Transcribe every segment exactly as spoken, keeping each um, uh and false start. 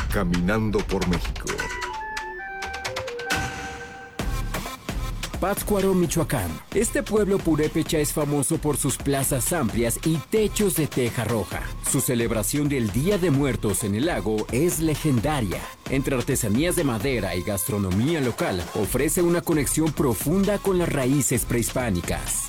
Caminando por México. Pátzcuaro, Michoacán. Este pueblo purépecha es famoso por sus plazas amplias y techos de teja roja. Su celebración del Día de Muertos en el lago es legendaria. Entre artesanías de madera y gastronomía local, ofrece una conexión profunda con las raíces prehispánicas.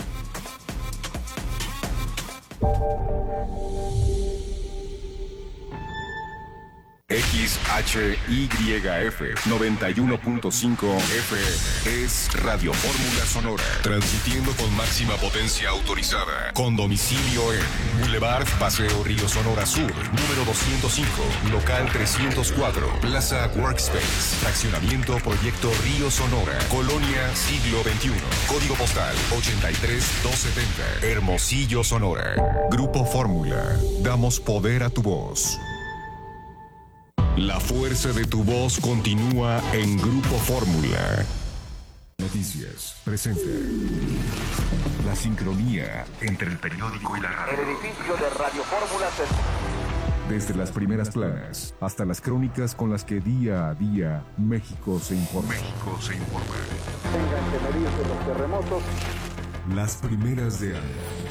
X H Y F noventa y uno punto cinco F M es Radio Fórmula Sonora, transmitiendo con máxima potencia autorizada, con domicilio en Boulevard Paseo Río Sonora Sur, número doscientos cinco, local trescientos cuatro, Plaza Workspace, fraccionamiento Proyecto Río Sonora, Colonia Siglo veintiuno, código postal ochenta y tres doscientos setenta, Hermosillo, Sonora. Grupo Fórmula, damos poder a tu voz. La fuerza de tu voz continúa en Grupo Fórmula. Noticias presenta la sincronía entre el periódico y la radio. El edificio de Radio Fórmula se... Desde las primeras planas hasta las crónicas con las que día a día México se informa. México se informa. Tengan que medirse los terremotos. Las primeras de año.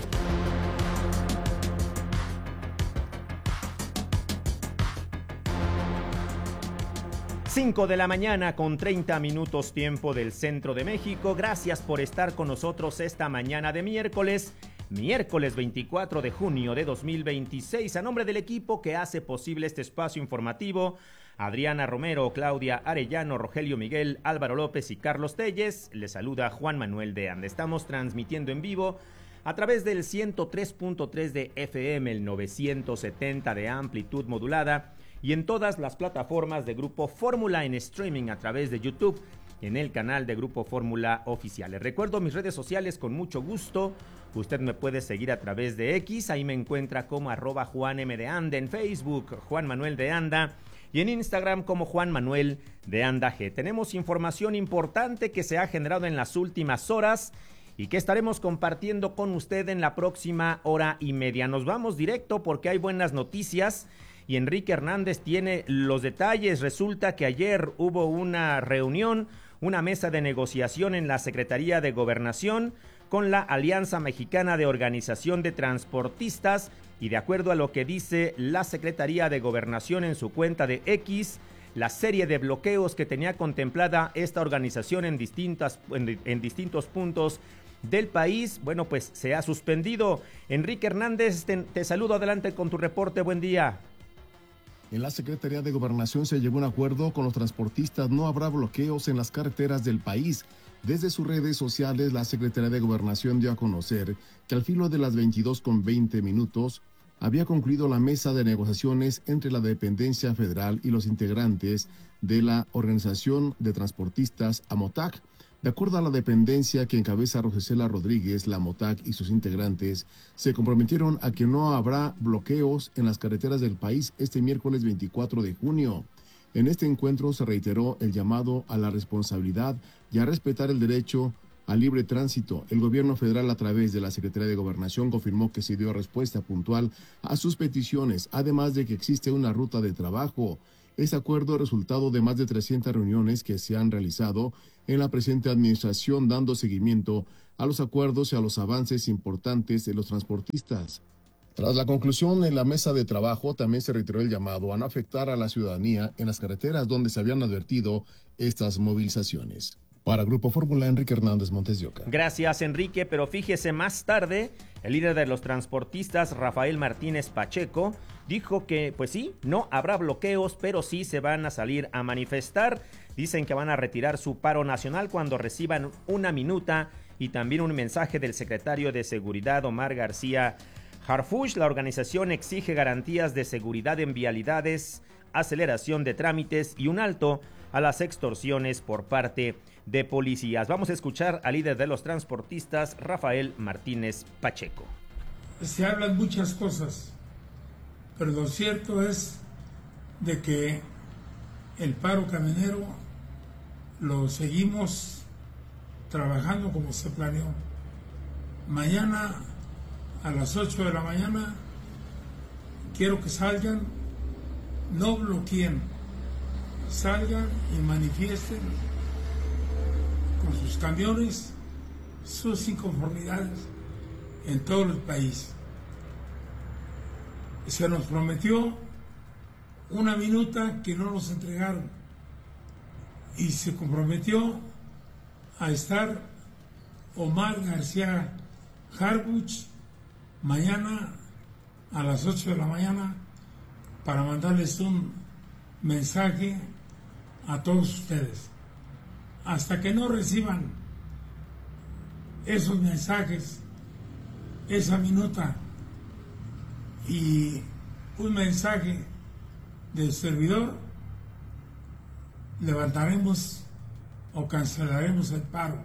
cinco de la mañana con treinta minutos tiempo del centro de México. Gracias por estar con nosotros esta mañana de miércoles, miércoles veinticuatro de junio de dos mil veintiséis. A nombre del equipo que hace posible este espacio informativo, Adriana Romero, Claudia Arellano, Rogelio Miguel, Álvaro López y Carlos Telles, les saluda Juan Manuel de Anda. Estamos transmitiendo en vivo a través del ciento tres punto tres de F M, el novecientos setenta de amplitud modulada, y en todas las plataformas de Grupo Fórmula en streaming a través de YouTube y en el canal de Grupo Fórmula Oficial. Les recuerdo mis redes sociales con mucho gusto. Usted me puede seguir a través de X, ahí me encuentra como arroba Juan M de Anda, en Facebook Juan Manuel de Anda y en Instagram como Juan Manuel de Anda G. Tenemos información importante que se ha generado en las últimas horas y que estaremos compartiendo con usted en la próxima hora y media. Nos vamos directo porque hay buenas noticias y Enrique Hernández tiene los detalles. Resulta que ayer hubo una reunión, una mesa de negociación en la Secretaría de Gobernación con la Alianza Mexicana de Organización de Transportistas, y de acuerdo a lo que dice la Secretaría de Gobernación en su cuenta de X, la serie de bloqueos que tenía contemplada esta organización en distintas, en, en distintos puntos del país, bueno, pues se ha suspendido. Enrique Hernández, te, te saludo, adelante con tu reporte, buen día. En la Secretaría de Gobernación se llegó a un acuerdo con los transportistas. No habrá bloqueos en las carreteras del país. Desde sus redes sociales, la Secretaría de Gobernación dio a conocer que al filo de las veintidós con veinte minutos había concluido la mesa de negociaciones entre la dependencia federal y los integrantes de la Organización de Transportistas AMOTAC. De acuerdo a la dependencia que encabeza Rosicela Rodríguez, la AMOTAC y sus integrantes se comprometieron a que no habrá bloqueos en las carreteras del país este miércoles veinticuatro de junio. En este encuentro se reiteró el llamado a la responsabilidad y a respetar el derecho al libre tránsito. El gobierno federal, a través de la Secretaría de Gobernación, confirmó que se dio respuesta puntual a sus peticiones, además de que existe una ruta de trabajo. Este acuerdo es resultado de más de trescientas reuniones que se han realizado en la presente administración, dando seguimiento a los acuerdos y a los avances importantes de los transportistas. Tras la conclusión en la mesa de trabajo, también se reiteró el llamado a no afectar a la ciudadanía en las carreteras donde se habían advertido estas movilizaciones. Para Grupo Fórmula, Enrique Hernández Montes de Oca. Gracias, Enrique, pero fíjese, más tarde, el líder de los transportistas, Rafael Martínez Pacheco, dijo que, pues sí, no habrá bloqueos, pero sí se van a salir a manifestar. Dicen que van a retirar su paro nacional cuando reciban una minuta y también un mensaje del secretario de Seguridad, Omar García Harfuch. La organización exige garantías de seguridad en vialidades, aceleración de trámites y un alto a las extorsiones por parte de policías. Vamos a escuchar al líder de los transportistas, Rafael Martínez Pacheco. Se hablan muchas cosas, pero lo cierto es de que el paro camionero lo seguimos trabajando como se planeó. Mañana a las ocho de la mañana quiero que salgan, no bloqueen, salgan y manifiesten con sus camiones sus inconformidades en todo el país. Se nos prometió una minuta que no nos entregaron y se comprometió a estar Omar García Harfuch mañana a las ocho de la mañana para mandarles un mensaje a todos ustedes. Hasta que no reciban esos mensajes, esa minuta y un mensaje del servidor, levantaremos o cancelaremos el paro.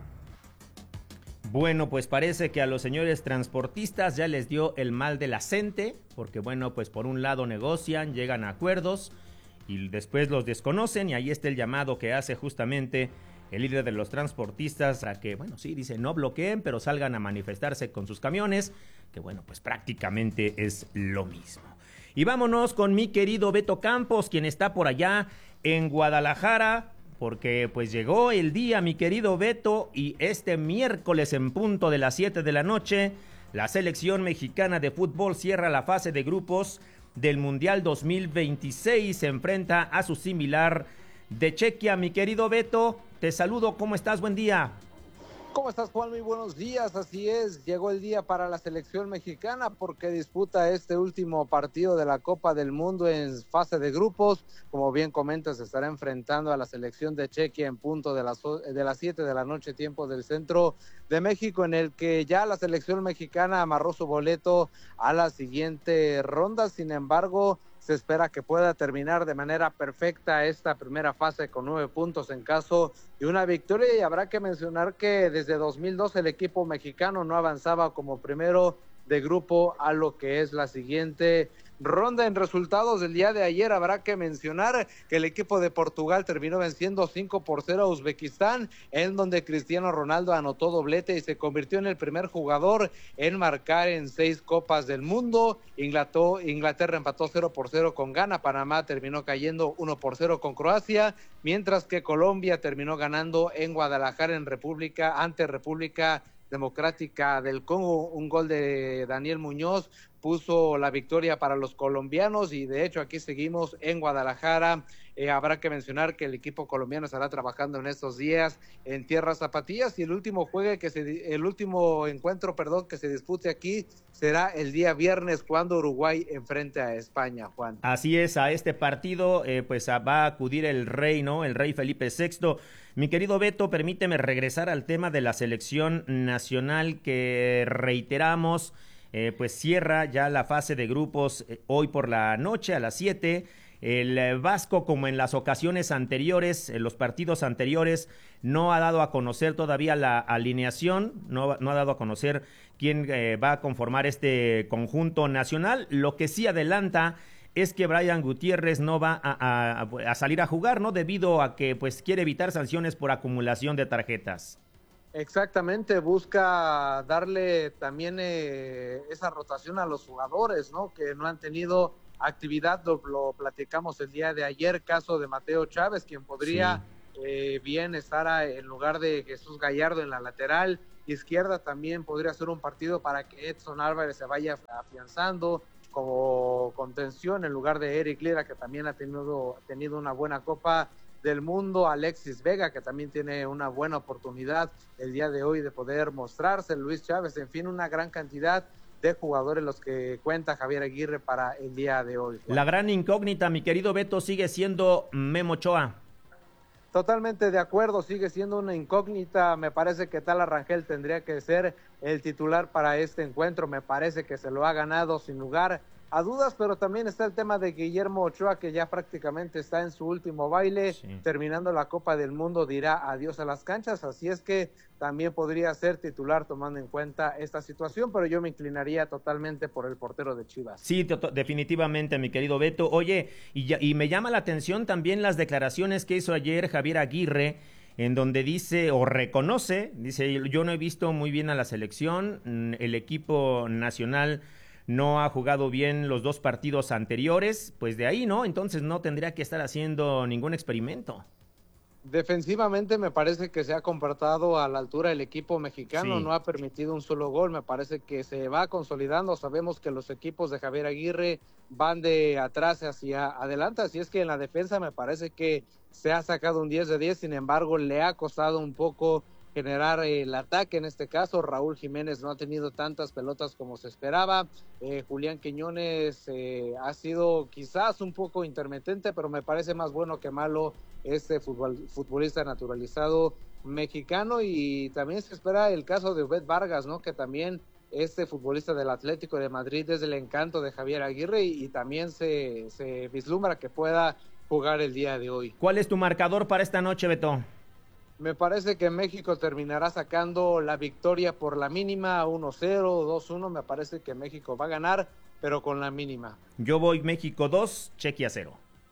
Bueno, pues parece que a los señores transportistas ya les dio el mal de la gente, porque bueno, pues por un lado negocian, llegan a acuerdos y después los desconocen, y ahí está el llamado que hace justamente el líder de los transportistas a que, bueno, sí, dice, no bloqueen, pero salgan a manifestarse con sus camiones, que bueno, pues prácticamente es lo mismo. Y vámonos con mi querido Beto Campos, quien está por allá en Guadalajara, porque pues llegó el día, mi querido Beto, y este miércoles en punto de las siete de la noche, la selección mexicana de fútbol cierra la fase de grupos del Mundial dos mil veintiséis, se enfrenta a su similar de Chequia. Mi querido Beto, te saludo, ¿cómo estás? Buen día. ¿Cómo estás, Juan? Muy buenos días. Así es, llegó el día para la selección mexicana porque disputa este último partido de la Copa del Mundo en fase de grupos. Como bien comentas, se estará enfrentando a la selección de Chequia en punto de las, de las siete de la noche, tiempo del centro de México, en el que ya la selección mexicana amarró su boleto a la siguiente ronda. Sin embargo, se espera que pueda terminar de manera perfecta esta primera fase con nueve puntos en caso de una victoria, y habrá que mencionar que desde dos mil dos el equipo mexicano no avanzaba como primero de grupo a lo que es la siguiente ronda. En resultados del día de ayer habrá que mencionar que el equipo de Portugal terminó venciendo cinco por cero a Uzbekistán, en donde Cristiano Ronaldo anotó doblete y se convirtió en el primer jugador en marcar en seis Copas del Mundo. Inglaterra empató cero por cero con Ghana, Panamá terminó cayendo uno por cero con Croacia, mientras que Colombia terminó ganando en Guadalajara en República ante República Democrática del Congo. Un gol de Daniel Muñoz puso la victoria para los colombianos, y de hecho aquí seguimos en Guadalajara. Eh, habrá que mencionar que el equipo colombiano estará trabajando en estos días en tierras zapatillas, y el último juegue que se, el último encuentro, perdón, que se dispute aquí será el día viernes cuando Uruguay enfrente a España, Juan. Así es, a este partido eh, pues va a acudir el rey, ¿no? El rey Felipe sexto. Mi querido Beto, permíteme regresar al tema de la selección nacional que reiteramos, eh, pues cierra ya la fase de grupos eh, hoy por la noche a las siete. El eh, Vasco, como en las ocasiones anteriores, en los partidos anteriores, no ha dado a conocer todavía la alineación, no, no ha dado a conocer quién eh, va a conformar este conjunto nacional. Lo que sí adelanta es que Brian Gutiérrez no va a, a, a salir a jugar, ¿no? Debido a que pues quiere evitar sanciones por acumulación de tarjetas. Exactamente, busca darle también eh, esa rotación a los jugadores, ¿no? Que no han tenido actividad, lo, lo platicamos el día de ayer, caso de Mateo Chávez, quien podría sí. eh, bien estar a, en lugar de Jesús Gallardo en la lateral izquierda. También podría ser un partido para que Edson Álvarez se vaya afianzando como contención en lugar de Eric Lira, que también ha tenido, tenido una buena Copa del Mundo. Alexis Vega, que también tiene una buena oportunidad el día de hoy de poder mostrarse, Luis Chávez, en fin, una gran cantidad de jugadores los que cuenta Javier Aguirre para el día de hoy. La gran incógnita, mi querido Beto, sigue siendo Memo Ochoa. Totalmente de acuerdo, sigue siendo una incógnita. Me parece que Tala Rangel tendría que ser el titular para este encuentro. Me parece que se lo ha ganado sin lugar a dudas, pero también está el tema de Guillermo Ochoa, que ya prácticamente está en su último baile, sí. Terminando la Copa del Mundo dirá adiós a las canchas, así es que también podría ser titular tomando en cuenta esta situación, pero yo me inclinaría totalmente por el portero de Chivas. Sí, definitivamente, mi querido Beto. Oye, y, ya, y me llama la atención también las declaraciones que hizo ayer Javier Aguirre, en donde dice o reconoce, dice, yo no he visto muy bien a la selección, el equipo nacional no ha jugado bien los dos partidos anteriores, pues de ahí, ¿no? Entonces no tendría que estar haciendo ningún experimento. Defensivamente me parece que se ha comportado a la altura del equipo mexicano, sí. No ha permitido un solo gol, me parece que se va consolidando. Sabemos que los equipos de Javier Aguirre van de atrás hacia adelante, así es que en la defensa me parece que se ha sacado un diez de diez, sin embargo le ha costado un poco generar el ataque. En este caso Raúl Jiménez no ha tenido tantas pelotas como se esperaba, eh, Julián Quiñones eh, ha sido quizás un poco intermitente, pero me parece más bueno que malo este futbol, futbolista naturalizado mexicano. Y también se espera el caso de Obed Vargas, ¿no? Que también este futbolista del Atlético de Madrid es el encanto de Javier Aguirre y, y también se, se vislumbra que pueda jugar el día de hoy. ¿Cuál es tu marcador para esta noche, Beto? Me parece que México terminará sacando la victoria por la mínima, uno cero, dos uno, me parece que México va a ganar, pero con la mínima. Yo voy México dos, Chequia cero.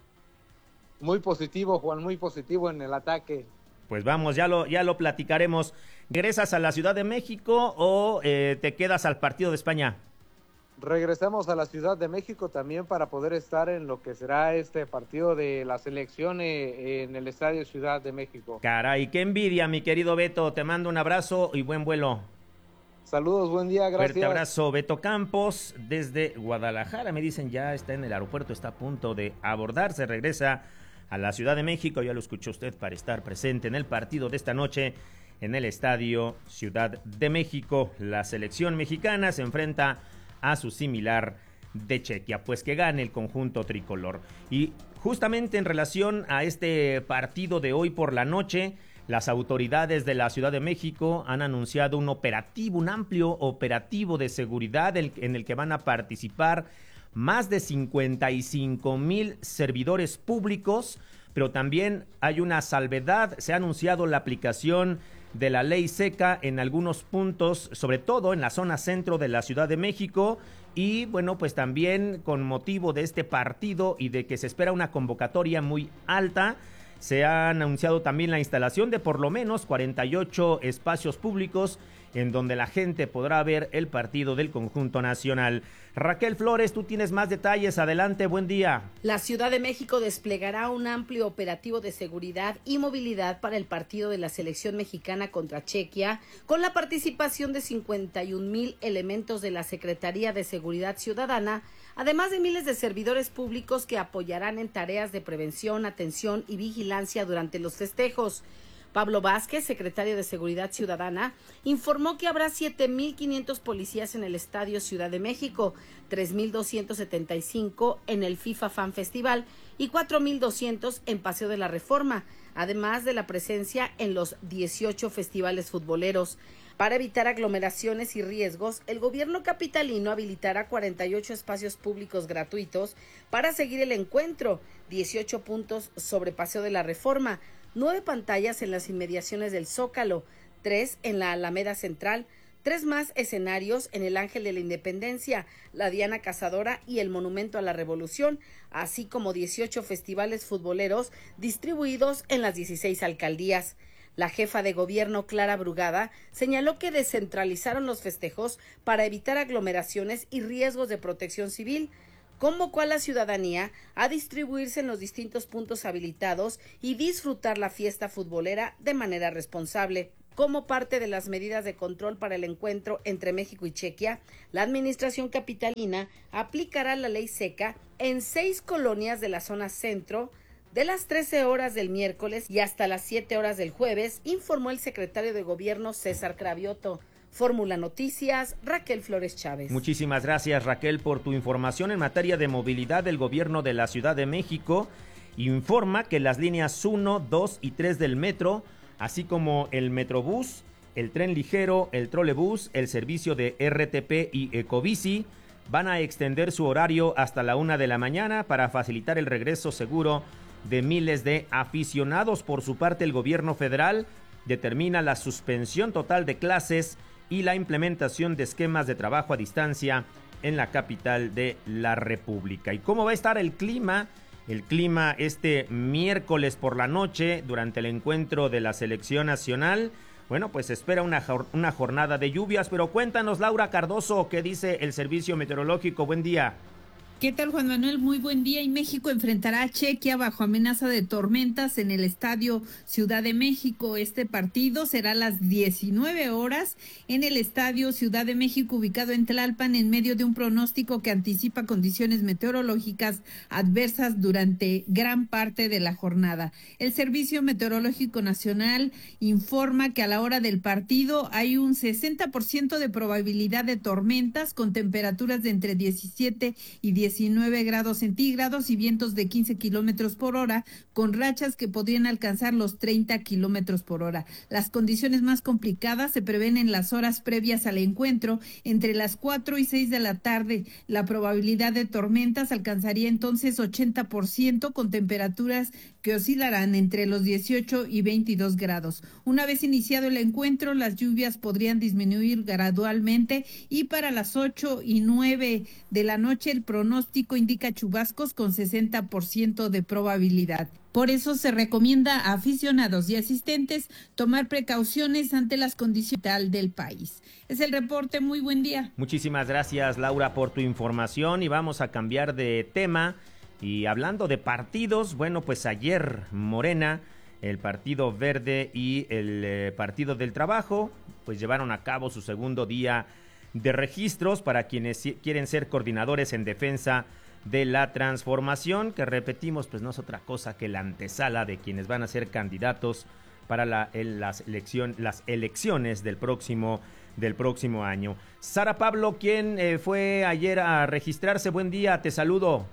Muy positivo, Juan, muy positivo en el ataque. Pues vamos, ya lo, ya lo platicaremos. ¿Regresas a la Ciudad de México o eh, te quedas al partido de España? Regresamos a la Ciudad de México también para poder estar en lo que será este partido de la selección eh, en el Estadio Ciudad de México. Caray, qué envidia, mi querido Beto. Te mando un abrazo y buen vuelo. Saludos, buen día, gracias. Fuerte abrazo, Beto Campos, desde Guadalajara. Me dicen ya está en el aeropuerto, está a punto de abordar. Se regresa a la Ciudad de México. Ya lo escuchó usted para estar presente en el partido de esta noche en el Estadio Ciudad de México. La selección mexicana se enfrenta a su similar de Chequia, pues que gane el conjunto tricolor. Y justamente en relación a este partido de hoy por la noche, las autoridades de la Ciudad de México han anunciado un operativo, un amplio operativo de seguridad en el que van a participar más de cincuenta y cinco mil servidores públicos, pero también hay una salvedad. Se ha anunciado la aplicación de la ley seca en algunos puntos, sobre todo en la zona centro de la Ciudad de México, y bueno, pues también con motivo de este partido y de que se espera una convocatoria muy alta, se ha anunciado también la instalación de por lo menos cuarenta y ocho espacios públicos en donde la gente podrá ver el partido del conjunto nacional. Raquel Flores, tú tienes más detalles, adelante, buen día. La Ciudad de México desplegará un amplio operativo de seguridad y movilidad para el partido de la selección mexicana contra Chequia, con la participación de cincuenta y un mil elementos de la Secretaría de Seguridad Ciudadana, además de miles de servidores públicos que apoyarán en tareas de prevención, atención y vigilancia durante los festejos. Pablo Vázquez, secretario de Seguridad Ciudadana, informó que habrá siete mil quinientos policías en el Estadio Ciudad de México, tres mil doscientos setenta y cinco en el FIFA Fan Festival y cuatro mil doscientos en Paseo de la Reforma, además de la presencia en los dieciocho festivales futboleros. Para evitar aglomeraciones y riesgos, el gobierno capitalino habilitará cuarenta y ocho espacios públicos gratuitos para seguir el encuentro, dieciocho puntos sobre Paseo de la Reforma, nueve pantallas en las inmediaciones del Zócalo, tres en la Alameda Central, tres más escenarios en el Ángel de la Independencia, la Diana Cazadora y el Monumento a la Revolución, así como dieciocho festivales futboleros distribuidos en las dieciséis alcaldías. La jefa de gobierno, Clara Brugada, señaló que descentralizaron los festejos para evitar aglomeraciones y riesgos de protección civil. Convocó a la ciudadanía a distribuirse en los distintos puntos habilitados y disfrutar la fiesta futbolera de manera responsable. Como parte de las medidas de control para el encuentro entre México y Chequia, la administración capitalina aplicará la ley seca en seis colonias de la zona centro de las trece horas del miércoles y hasta las siete horas del jueves, informó el secretario de Gobierno César Cravioto. Fórmula Noticias, Raquel Flores Chávez. Muchísimas gracias, Raquel, por tu información en materia de movilidad. Del gobierno de la Ciudad de México informa que las líneas uno, dos y tres del metro, así como el Metrobús, el tren ligero, el trolebús, el servicio de R T P y Ecobici, van a extender su horario hasta la una de la mañana para facilitar el regreso seguro de miles de aficionados. Por su parte, el gobierno federal determina la suspensión total de clases y la implementación de esquemas de trabajo a distancia en la capital de la República. ¿Y cómo va a estar el clima? El clima este miércoles por la noche durante el encuentro de la selección nacional. bueno, pues espera una, una jornada de lluvias, pero cuéntanos, Laura Cardoso, ¿qué dice el Servicio Meteorológico? Buen día. ¿Qué tal, Juan Manuel? Muy buen día. Y México enfrentará a Chequia bajo amenaza de tormentas en el Estadio Ciudad de México. Este partido será a las diecinueve horas en el Estadio Ciudad de México, ubicado en Tlalpan, en medio de un pronóstico que anticipa condiciones meteorológicas adversas durante gran parte de la jornada. El Servicio Meteorológico Nacional informa que a la hora del partido hay un sesenta por ciento de probabilidad de tormentas con temperaturas de entre diecisiete y diecinueve grados centígrados y vientos de quince kilómetros por hora, con rachas que podrían alcanzar los treinta kilómetros por hora. Las condiciones más complicadas se prevén en las horas previas al encuentro, entre las cuatro y seis de la tarde. La probabilidad de tormentas alcanzaría entonces ochenta por ciento, con temperaturas que oscilarán entre los dieciocho y veintidós grados. Una vez iniciado el encuentro, las lluvias podrían disminuir gradualmente y para las ocho y nueve de la noche el pronóstico indica chubascos con sesenta por ciento de probabilidad. Por eso se recomienda a aficionados y asistentes tomar precauciones ante las condiciones del país. Es el reporte, muy buen día. Muchísimas gracias, Laura, por tu información, y vamos a cambiar de tema. Y hablando de partidos, bueno, pues ayer Morena, el Partido Verde y el eh, Partido del Trabajo, pues llevaron a cabo su segundo día de registros para quienes quieren ser coordinadores en defensa de la transformación, que repetimos, pues no es otra cosa que la antesala de quienes van a ser candidatos para la, el, las, elección, las elecciones del próximo, del próximo año. Sara Pablo, ¿quién eh, fue ayer a registrarse? Buen día, te saludo.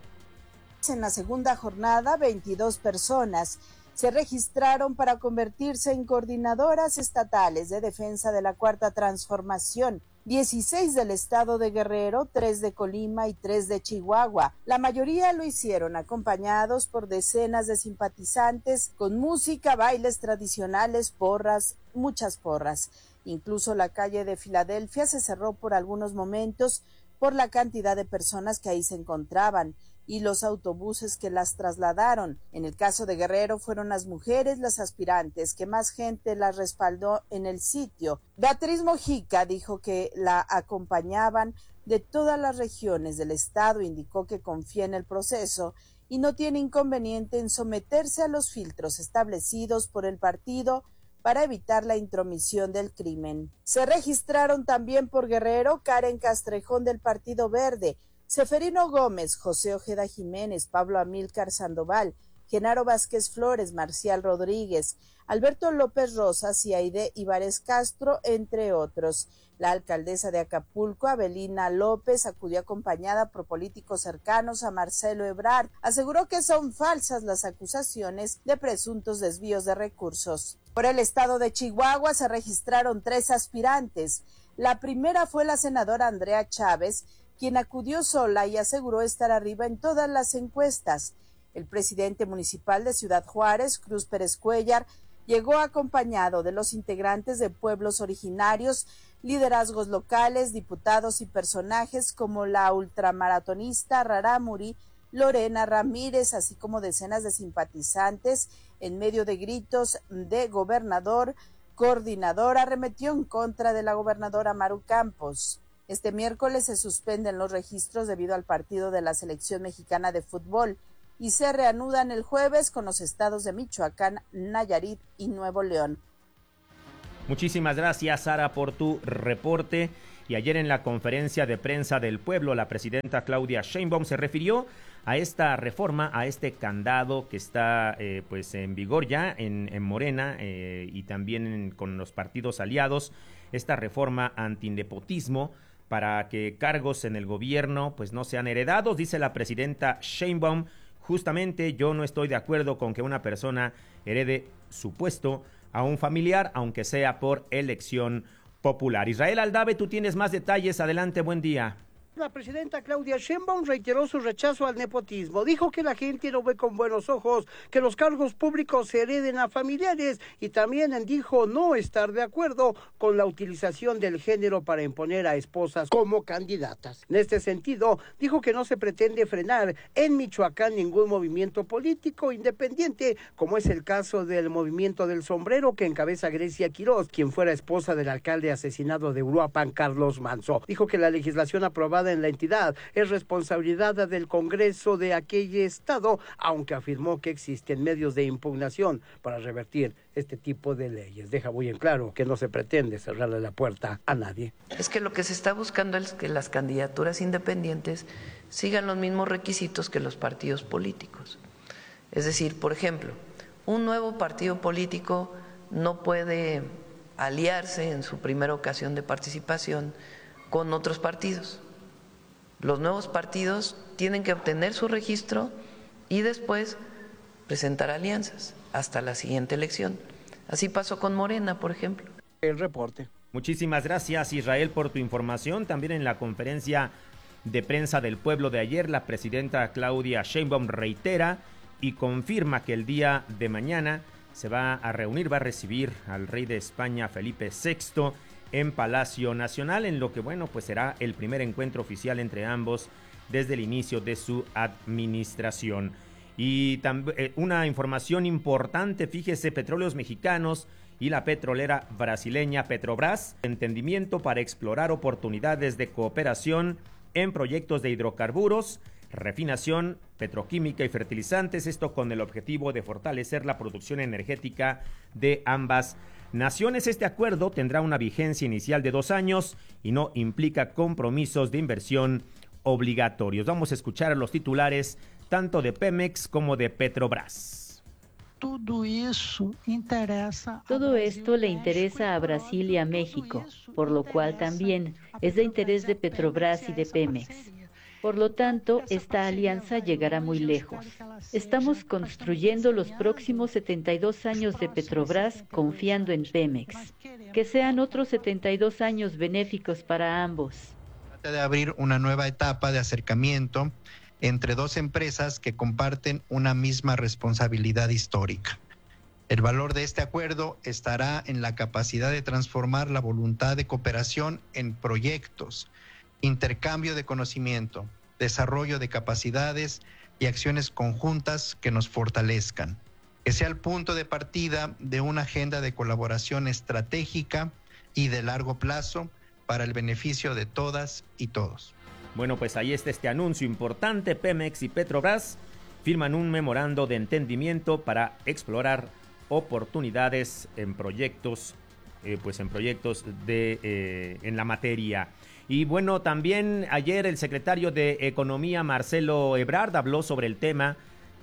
En la segunda jornada, veintidós personas se registraron para convertirse en coordinadoras estatales de defensa de la Cuarta Transformación, dieciséis del estado de Guerrero, tres de Colima y tres de Chihuahua. La mayoría lo hicieron acompañados por decenas de simpatizantes con música, bailes tradicionales, porras, muchas porras. Incluso la calle de Filadelfia se cerró por algunos momentos por la cantidad de personas que ahí se encontraban y los autobuses que las trasladaron. En el caso de Guerrero fueron las mujeres las aspirantes que más gente las respaldó en el sitio. Beatriz Mojica dijo que la acompañaban de todas las regiones del estado, indicó que confía en el proceso y no tiene inconveniente en someterse a los filtros establecidos por el partido para evitar la intromisión del crimen. Se registraron también por Guerrero Karen Castrejón del Partido Verde, Seferino Gómez, José Ojeda Jiménez, Pablo Amílcar Sandoval, Genaro Vázquez Flores, Marcial Rodríguez, Alberto López Rosas y Aide Ibares Castro, entre otros. La alcaldesa de Acapulco, Abelina López, acudió acompañada por políticos cercanos a Marcelo Ebrard. Aseguró que son falsas las acusaciones de presuntos desvíos de recursos. Por el estado de Chihuahua se registraron tres aspirantes. La primera fue la senadora Andrea Chávez, quien acudió sola y aseguró estar arriba en todas las encuestas. El presidente municipal de Ciudad Juárez, Cruz Pérez Cuellar, llegó acompañado de los integrantes de pueblos originarios, liderazgos locales, diputados y personajes como la ultramaratonista Rarámuri, Lorena Ramírez, así como decenas de simpatizantes. En medio de gritos de gobernador, coordinador arremetió en contra de la gobernadora Maru Campos. Este miércoles se suspenden los registros debido al partido de la selección mexicana de fútbol y se reanudan el jueves con los estados de Michoacán, Nayarit y Nuevo León. Muchísimas gracias, Sara, por tu reporte. Y ayer en la conferencia de prensa del pueblo, la presidenta Claudia Sheinbaum se refirió a esta reforma, a este candado que está eh, pues en vigor ya en, en Morena eh, y también en, con los partidos aliados, esta reforma antinepotismo, para que cargos en el gobierno pues no sean heredados. Dice la presidenta Sheinbaum, justamente yo no estoy de acuerdo con que una persona herede su puesto a un familiar, aunque sea por elección popular. Israel Aldave, tú tienes más detalles, adelante, buen día. La presidenta Claudia Sheinbaum reiteró su rechazo al nepotismo. Dijo que la gente no ve con buenos ojos que los cargos públicos se hereden a familiares y también dijo no estar de acuerdo con la utilización del género para imponer a esposas como candidatas. En este sentido, dijo que no se pretende frenar en Michoacán ningún movimiento político independiente, como es el caso del movimiento del sombrero que encabeza Grecia Quiroz, quien fuera esposa del alcalde asesinado de Uruapan, Carlos Manzo. Dijo que la legislación aprobada en la entidad es responsabilidad del Congreso de aquel estado, aunque afirmó que existen medios de impugnación para revertir este tipo de leyes. Deja muy en claro que no se pretende cerrarle la puerta a nadie. Es que lo que se está buscando es que las candidaturas independientes sigan los mismos requisitos que los partidos políticos. Es decir, por ejemplo, un nuevo partido político no puede aliarse en su primera ocasión de participación con otros partidos. Los nuevos partidos tienen que obtener su registro y después presentar alianzas hasta la siguiente elección. Así pasó con Morena, por ejemplo. El reporte. Muchísimas gracias, Israel, por tu información. También en la conferencia de prensa del pueblo de ayer, la presidenta Claudia Sheinbaum reitera y confirma que el día de mañana se va a reunir, va a recibir al rey de España, Felipe sexto, en Palacio Nacional, en lo que, bueno, pues será el primer encuentro oficial entre ambos desde el inicio de su administración. Y también eh, una información importante, fíjese, Petróleos Mexicanos y la petrolera brasileña Petrobras, entendimiento para explorar oportunidades de cooperación en proyectos de hidrocarburos, refinación, petroquímica y fertilizantes, esto con el objetivo de fortalecer la producción energética de ambas naciones. Este acuerdo tendrá una vigencia inicial de dos años y no implica compromisos de inversión obligatorios. Vamos a escuchar a los titulares tanto de Pemex como de Petrobras. Todo eso interesa. Todo esto le interesa a Brasil y a México, por lo cual también es de interés de Petrobras y de Pemex. Por lo tanto, esta alianza llegará muy lejos. Estamos construyendo los próximos setenta y dos años de Petrobras confiando en Pemex. Que sean otros setenta y dos años benéficos para ambos. Trata de abrir una nueva etapa de acercamiento entre dos empresas que comparten una misma responsabilidad histórica. El valor de este acuerdo estará en la capacidad de transformar la voluntad de cooperación en proyectos, intercambio de conocimiento, desarrollo de capacidades y acciones conjuntas que nos fortalezcan. Que sea el punto de partida de una agenda de colaboración estratégica y de largo plazo para el beneficio de todas y todos. Bueno, pues ahí está este anuncio importante. Pemex y Petrobras firman un memorando de entendimiento para explorar oportunidades en proyectos, eh, pues en proyectos de eh, en la materia. Y bueno, también ayer el secretario de Economía, Marcelo Ebrard, habló sobre el tema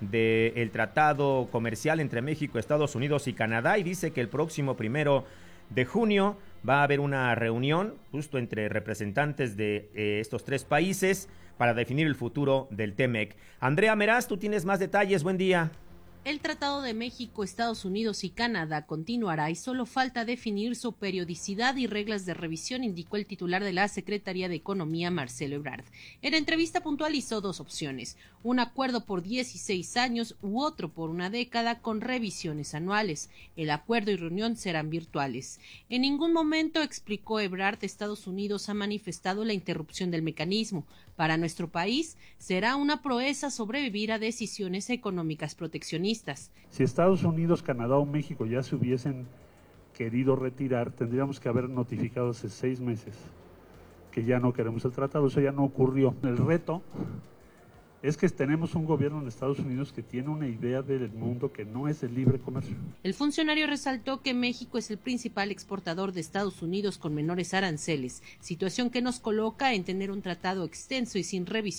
del tratado comercial entre México, Estados Unidos y Canadá, y dice que el próximo primero de junio va a haber una reunión justo entre representantes de eh, estos tres países para definir el futuro del T-M E C. Andrea Meraz, tú tienes más detalles. Buen día. El Tratado de México, Estados Unidos y Canadá continuará y solo falta definir su periodicidad y reglas de revisión, indicó el titular de la Secretaría de Economía, Marcelo Ebrard. En entrevista puntualizó dos opciones, un acuerdo por dieciséis años u otro por una década con revisiones anuales. El acuerdo y reunión serán virtuales. En ningún momento, explicó Ebrard, Estados Unidos ha manifestado la interrupción del mecanismo. Para nuestro país será una proeza sobrevivir a decisiones económicas proteccionistas. Si Estados Unidos, Canadá o México ya se hubiesen querido retirar, tendríamos que haber notificado hace seis meses que ya no queremos el tratado. Eso ya no ocurrió. El reto es que tenemos un gobierno en Estados Unidos que tiene una idea del mundo que no es el libre comercio. El funcionario resaltó que México es el principal exportador de Estados Unidos con menores aranceles, situación que nos coloca en tener un tratado extenso y sin revisión